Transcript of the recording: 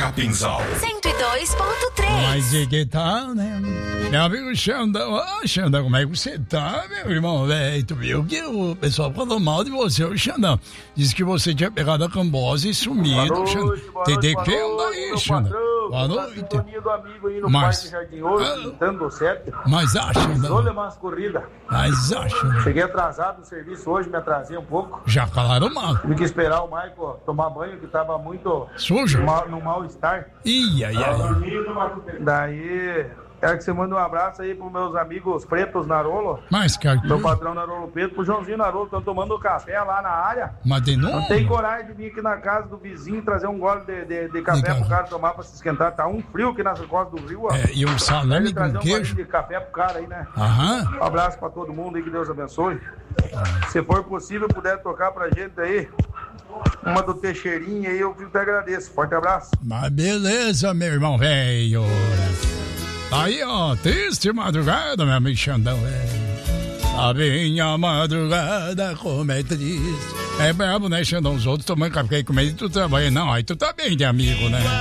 Capinzal 102.3. Mas e que tal, né? Meu amigo Xandão, Xandão, como é que você tá, meu irmão, velho? Tu viu que o pessoal falou mal de você, o Xandão. Disse que você tinha pegado a cambose e sumido, Xandão. Tem que andar aí, Xandão. Boa noite. Do amigo aí no Parque Jardim Ouro, pintando o sete. Mas Xandão. Olha umas corridas. Mas Xandão. Cheguei atrasado no serviço hoje, me atrasei um pouco. Já falaram mal. Tive que esperar o Michael tomar banho, que tava muito sujo, no mal-estar. Ih, ai, ai. Daí, quero que você mande um abraço aí pros meus amigos pretos na Rolo. Mas, cara, meu patrão na Rolo Pedro, pro Joãozinho na Rolo, estão tomando café lá na área. Mas de novo? Não tem coragem de vir aqui na casa do vizinho e trazer um gole de café pro cara tomar pra se esquentar. Tá um frio aqui nas costas do rio, ó. E um salame com queijo. De café pro cara aí, né? Aham. Um abraço pra todo mundo aí, que Deus abençoe. Se for possível, puder tocar pra gente aí uma do Teixeirinha aí, eu te agradeço. Forte abraço. Mas beleza, meu irmão velho. Aí, ó, triste madrugada, meu amigo Xandão, velho. A minha madrugada, como é triste. É brabo, né, Xandão? Os outros tomando café e comendo e tu trabalha. Não, aí tu tá bem de amigo, né?